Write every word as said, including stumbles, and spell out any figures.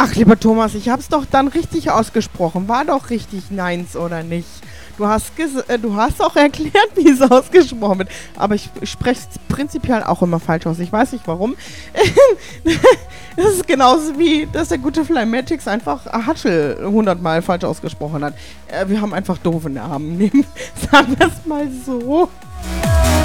Ach, lieber Thomas, ich hab's doch dann richtig ausgesprochen. War doch richtig Neins, oder nicht? Du hast, ges- äh, du hast auch erklärt, wie es ausgesprochen wird. Aber ich spreche es prinzipiell auch immer falsch aus. Ich weiß nicht warum. Das ist genauso wie, dass der gute Flymatics einfach Hatschel hundertmal falsch ausgesprochen hat. Äh, wir haben einfach doofe Namen. Sagen wir es mal so.